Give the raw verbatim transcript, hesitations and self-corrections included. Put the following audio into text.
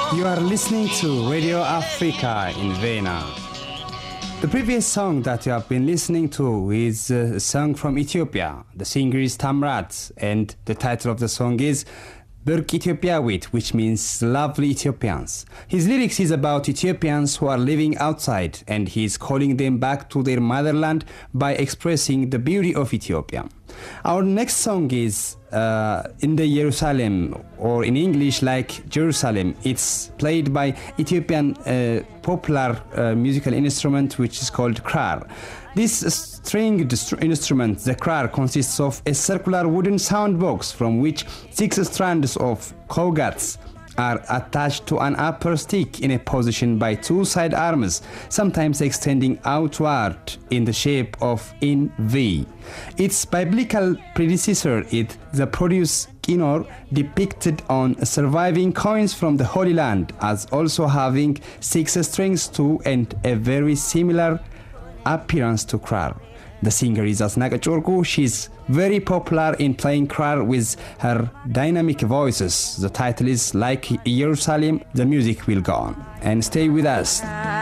You are listening to Radio Africa in Vienna. The previous song that you have been listening to is a song from Ethiopia. The singer is Tamrat, and the title of the song is Birk Ethiopiawit, which means lovely Ethiopians. His lyrics is about Ethiopians who are living outside, and he is calling them back to their motherland by expressing the beauty of Ethiopia. Our next song is uh, in the Jerusalem, or in English like Jerusalem. It's played by Ethiopian uh, popular uh, musical instrument which is called krar. This stringed instrument, the krar, consists of a circular wooden sound box from which six strands of cowguts are attached to an upper stick in a position by two side arms, sometimes extending outward in the shape of in V. Its biblical predecessor is the produce Kinor, depicted on surviving coins from the Holy Land, as also having six strings too, and a very similar appearance to krar. The singer is Asnaqach Worqu. She's very popular in playing krar with her dynamic voices. The title is Like Jerusalem. The music will go on. And stay with us.